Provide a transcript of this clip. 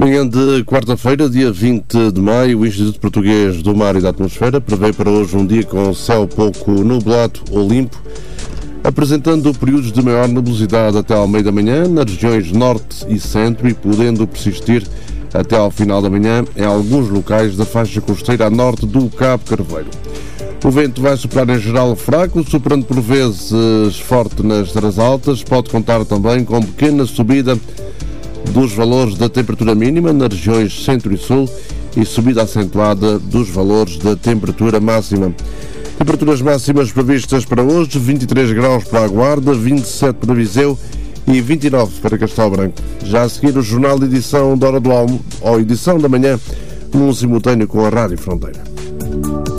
Manhã de quarta-feira, dia 20 de maio, o Instituto Português do Mar e da Atmosfera prevê para hoje um dia com céu pouco nublado ou limpo, apresentando períodos de maior nebulosidade até ao meio da manhã nas regiões norte e centro e podendo persistir até ao final da manhã em alguns locais da faixa costeira a norte do Cabo Carvoeiro. O vento vai soprar em geral fraco, soprando por vezes forte nas terras altas. Pode contar também com pequena subida dos valores da temperatura mínima nas regiões centro e sul e subida acentuada dos valores da temperatura máxima. Temperaturas máximas previstas para hoje: 23 graus para a Guarda, 27 para Viseu e 29 para Castelo Branco. Já a seguir o jornal de edição da hora do almoço, ou edição da manhã, num simultâneo com a Rádio Fronteira.